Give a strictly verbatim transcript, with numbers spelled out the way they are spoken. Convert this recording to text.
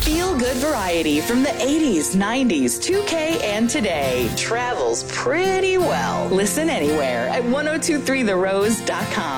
Feel-good variety from the eighties, nineties, two K, and today. Travels pretty well. Listen anywhere at ten twenty-three the rose dot com.